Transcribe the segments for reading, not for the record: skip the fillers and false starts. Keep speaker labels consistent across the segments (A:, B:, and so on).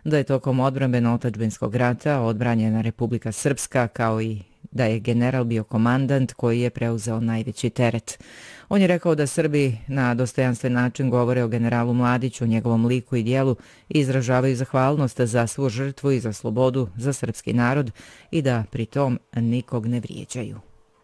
A: da je tokom odbrambeno-otadžbinskog rata odbranjena Republika Srpska, kao i da je general bio komandant koji je preuzeo najveći teret. On je rekao da Srbi na dostojanstven način govore o generalu Mladiću, njegovom liku i dijelu i izražavaju zahvalnost za svu žrtvu i za slobodu za srpski narod i da pritom nikog ne vrijeđaju.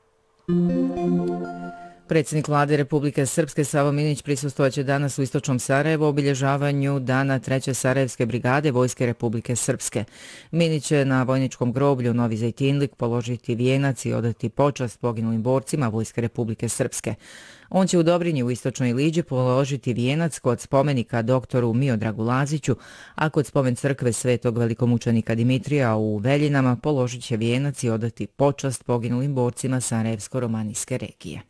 A: Predsjednik vlade Republike Srpske Savo Minić prisustvovaće danas u istočnom Sarajevu obilježavanju dana 3. Sarajevske brigade Vojske Republike Srpske. Minić će na vojničkom groblju Novi Zejtinlik položiti vijenac i odati počast poginulim borcima Vojske Republike Srpske. On će u Dobrinji u istočnoj Liđi položiti vijenac kod spomenika doktoru Miodragu Laziću, a kod spomen crkve svetog velikomučenika Dimitrija u Veljinama položit će vijenac i odati počast poginulim borcima Sarajevsko-romanijske regije.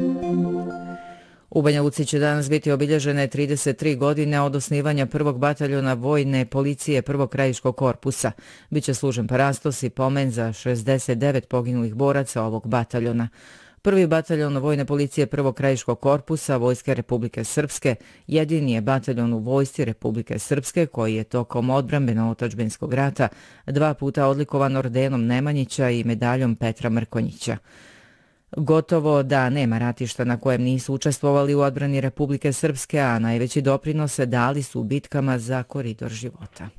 A: U Banja Luci će danas biti obilježene 33 godine od osnivanja prvog bataljona vojne policije prvog krajiškog korpusa. Biće služen parastos i pomen za 69 poginulih boraca ovog bataljona. Prvi bataljon vojne policije prvog krajiškog korpusa Vojske Republike Srpske jedini je bataljon u Vojsci Republike Srpske koji je tokom odbrambeno-otadžbinskog rata 2 puta odlikovan ordenom Nemanjića i medaljom Petra Mrkonjića. Gotovo da nema ratišta na kojem nisu učestvovali u odbrani Republike Srpske, a najveći doprinose dali su u bitkama za koridor života.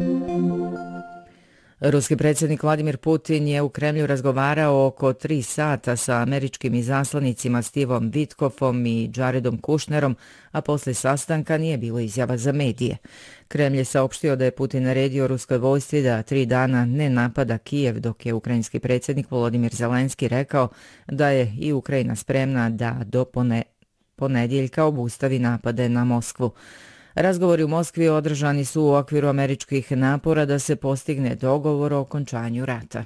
A: Ruski predsjednik Vladimir Putin je u Kremlju razgovarao oko 3 sata sa američkim izaslanicima Stevom Witkoffom i Jaredom Kushnerom, a posle sastanka nije bilo izjava za medije. Kremlj je saopštio da je Putin naredio ruskoj vojsci da 3 dana ne napada Kijev, dok je ukrajinski predsjednik Volodimir Zelenski rekao da je i Ukrajina spremna da do ponedjeljka obustavi napade na Moskvu. Razgovori u Moskvi održani su u okviru američkih napora da se postigne dogovor o okončanju rata.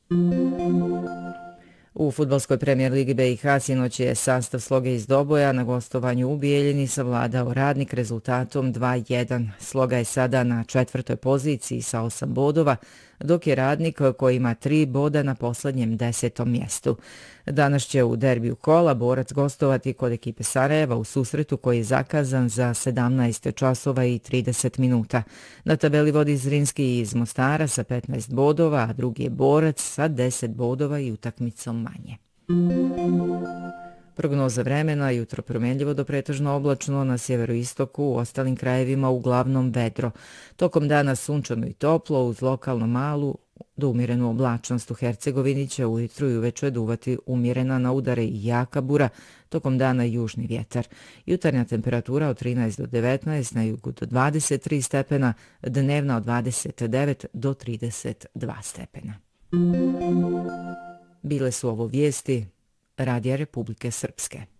A: U fudbalskoj premijer ligi BiH sinoć je sastav Sloge iz Doboja na gostovanju u Bijeljini savladao Radnik rezultatom 2:1. Sloga je sada na 4. poziciji sa 8 bodova, dok je Radnik koji ima 3 boda na posljednjem 10. mjestu. Danas će u derbiju kola Borac gostovati kod ekipe Sarajeva u susretu koji je zakazan za 17 časova i 30 minuta. Na tabeli vodi Zrinski iz Mostara sa 15 bodova, a drugi je Borac sa 10 bodova i utakmicom manje. Prognoza vremena, jutro promjenljivo do pretežno oblačno, na sjeveroistoku, u ostalim krajevima uglavnom vedro. Tokom dana sunčano i toplo, uz lokalno malu do umjerenu oblačnost. U Hercegovini će ujutru i uveče duvati umjerena na udare i jaka bura, tokom dana južni vjetar. Jutarnja temperatura od 13 do 19, na jugu do 23 stepena, dnevna od 29 do 32 stepena. Bile su ovo vijesti Radija Republike Srpske.